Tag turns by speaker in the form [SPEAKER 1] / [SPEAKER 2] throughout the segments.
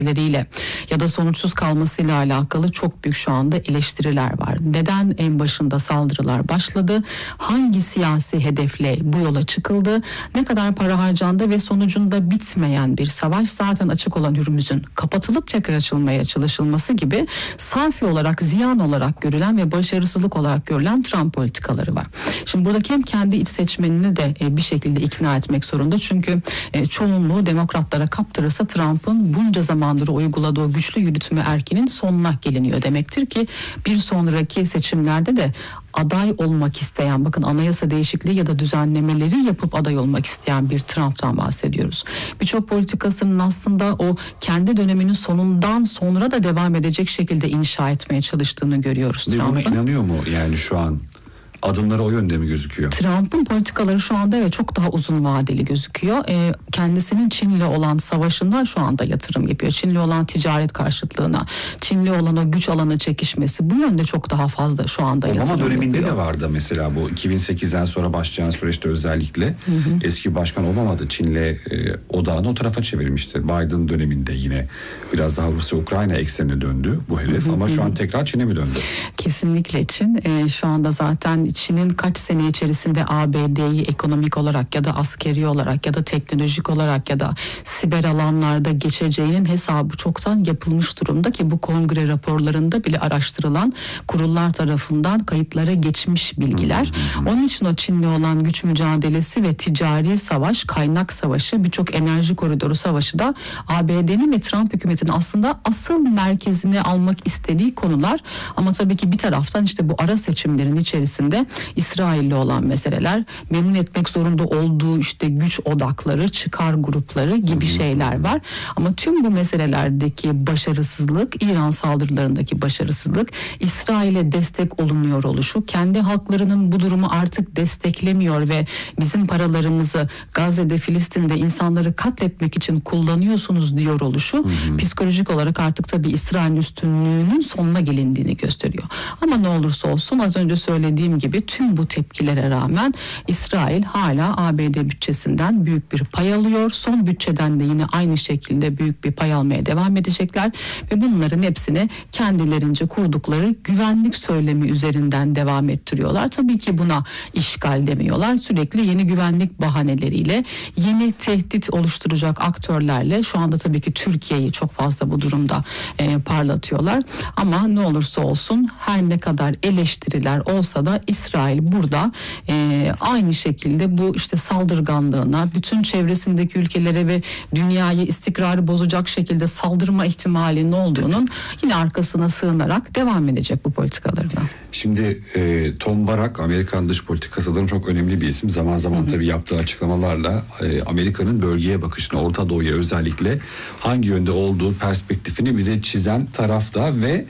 [SPEAKER 1] leriyle ya da sonuçsuz kalmasıyla alakalı çok büyük şu anda eleştiriler var. Neden en başında saldırılar başladı? Hangi siyasi hedefle bu yola çıkıldı? Ne kadar para harcandı ve sonucunda bitmeyen bir savaş, zaten açık olan Hürmüz'ün kapatılıp tekrar açılmaya çalışılması gibi safi olarak, ziyan olarak görülen ve başarısızlık olarak görülen Trump politikaları var. Şimdi buradaki hem kendi iç seçmenini de bir şekilde ikna etmek zorunda. Çünkü çoğunluğu demokratlara kaptırırsa Trump'ın bunca zamandır uyguladığı o güçlü yürütme erkinin sonuna geliniyor demektir ki bir sonraki seçimlerde de aday olmak isteyen, bakın anayasa değişikliği ya da düzenlemeleri yapıp aday olmak isteyen bir Trump'tan bahsediyoruz. Birçok politikasının aslında o kendi döneminin sonundan sonra da devam edecek şekilde inşa etmeye çalıştığını görüyoruz
[SPEAKER 2] Trump'ın. Buna inanıyor mu yani şu an? Adımları o yönde mi gözüküyor?
[SPEAKER 1] Trump'ın politikaları şu anda evet çok daha uzun vadeli gözüküyor. Kendisinin Çin'le olan savaşından şu anda yatırım yapıyor. Çin'le olan ticaret karşıtlığına, Çin'le olan o güç alanı çekişmesi, bu yönde çok daha fazla şu anda yatırım yapıyor.
[SPEAKER 2] Obama döneminde de vardı mesela bu 2008'den sonra başlayan süreçte özellikle eski başkan Obama da Çin'le odağını o tarafa çevirmişti. Biden döneminde yine biraz daha Rusya-Ukrayna eksenine döndü bu hedef ama şu an tekrar Çin'e mi döndü?
[SPEAKER 1] Kesinlikle Çin şu anda zaten Çin'in kaç sene içerisinde ABD'yi ekonomik olarak ya da askeri olarak ya da teknolojik olarak ya da siber alanlarda geçeceğinin hesabı çoktan yapılmış durumda ki bu kongre raporlarında bile araştırılan kurullar tarafından kayıtlara geçmiş bilgiler. Onun için o Çin'le olan güç mücadelesi ve ticari savaş, kaynak savaşı, birçok enerji koridoru savaşı da ABD'nin ve Trump hükümetinin aslında asıl merkezine almak istediği konular. Ama tabii ki bir taraftan işte bu ara seçimlerin içerisinde İsrail'le olan meseleler, memnun etmek zorunda olduğu işte güç odakları, çıkar grupları gibi şeyler var. Ama tüm bu meselelerdeki başarısızlık, İran saldırılarındaki başarısızlık, İsrail'e destek olunuyor oluşu, kendi halklarının bu durumu artık desteklemiyor ve bizim paralarımızı Gazze'de, Filistin'de insanları katletmek için kullanıyorsunuz diyor oluşu, psikolojik olarak artık tabii İsrail'in üstünlüğünün sonuna gelindiğini gösteriyor. Ama ne olursa olsun az önce söylediğim gibi tüm bu tepkilere rağmen İsrail hala ABD bütçesinden büyük bir pay alıyor. Son bütçeden de yine aynı şekilde büyük bir pay almaya devam edecekler ve bunların hepsini kendilerince kurdukları güvenlik söylemi üzerinden devam ettiriyorlar. Tabii ki buna işgal demiyorlar. Sürekli yeni güvenlik bahaneleriyle, yeni tehdit oluşturacak aktörlerle şu anda tabii ki Türkiye'yi çok fazla bu durumda parlatıyorlar. Ama ne olursa olsun her ne kadar eleştiriler olsa da İsrail burada aynı şekilde bu işte saldırganlığına, bütün çevresindeki ülkelere ve dünyayı, istikrarı bozacak şekilde saldırma ihtimalinin olduğunun yine arkasına sığınarak devam edecek bu politikalarına.
[SPEAKER 2] Şimdi Tom Barak, Amerikan dış politikasının çok önemli bir isim. Zaman zaman tabii yaptığı açıklamalarla Amerika'nın bölgeye bakışını, Orta Doğu'ya özellikle hangi yönde olduğu perspektifini bize çizen tarafta ve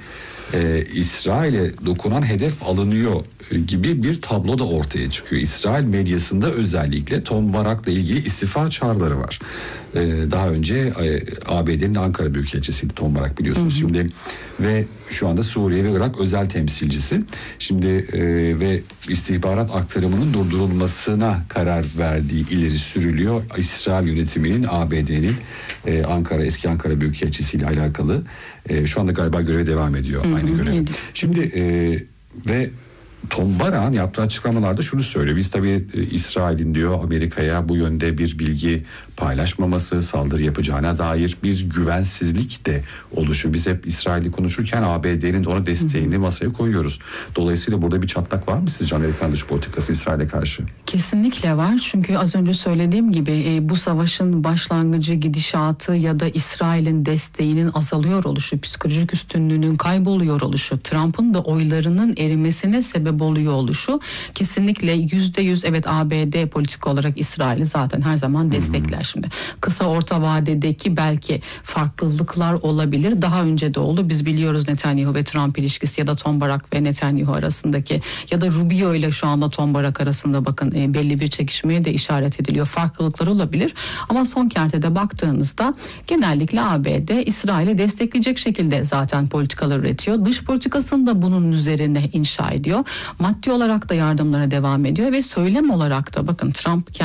[SPEAKER 2] İsrail'e dokunan hedef alınıyor gibi bir tablo da ortaya çıkıyor. İsrail medyasında özellikle Tom Barak'la ilgili istifa çağrıları var. Daha önce ABD'nin Ankara Büyükelçisiydi Tom Barak, biliyorsunuz. Şimdi ve şu anda Suriye ve Irak özel temsilcisi. Şimdi ve istihbarat aktarımının durdurulmasına karar verdiği ileri sürülüyor. İsrail yönetiminin ABD'nin eski Ankara Büyükelçisi ile alakalı şu anda galiba göreve devam ediyor aynı görev. Şimdi ve Tom Barak'ın yaptığı açıklamalarda şunu söylüyor. Biz tabii İsrail'in diyor Amerika'ya bu yönde bir bilgi paylaşmaması, saldırı yapacağına dair bir güvensizlik de oluşuyor. Biz hep İsrail'i konuşurken ABD'nin de ona desteğini masaya koyuyoruz. Dolayısıyla burada bir çatlak var mı sizce Amerikan dış politikası İsrail'e karşı?
[SPEAKER 1] Kesinlikle var. Çünkü az önce söylediğim gibi bu savaşın başlangıcı, gidişatı ya da İsrail'in desteğinin azalıyor oluşu, psikolojik üstünlüğünün kayboluyor oluşu, Trump'ın da oylarının erimesine sebep oluyor oluşu kesinlikle %100 evet ABD politik olarak İsrail'i zaten her zaman destekler. Şimdi kısa orta vadedeki belki farklılıklar olabilir. Daha önce de oldu. Biz biliyoruz Netanyahu ve Trump ilişkisi ya da Tom Barak ve Netanyahu arasındaki ya da Rubio ile şu anda Tom Barak arasında bakın belli bir çekişmeye de işaret ediliyor. Farklılıklar olabilir ama son kertede baktığınızda genellikle ABD İsrail'i destekleyecek şekilde zaten politikalar üretiyor. Dış politikasını da bunun üzerine inşa ediyor. Maddi olarak da yardımlara devam ediyor ve söylem olarak da bakın Trump